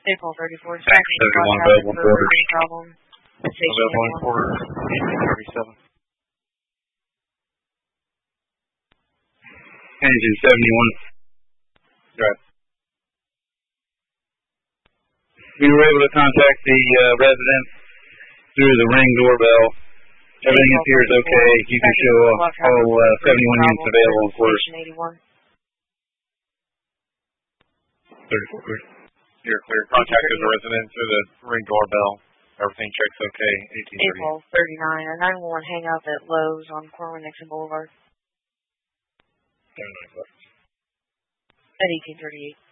April 34. 71 available in quarters. Any problem? Available in quarters. 37. Engine 71. Right. We were able to contact the resident through the Ring doorbell. Everything appears okay. You can show all 71 units available in quarters. 34. You're clear. Contacted the resident through the Ring doorbell. Everything checks okay. 1838. April 39. A 911 hangout at Lowe's on Corwin Nixon Boulevard. At At 1838.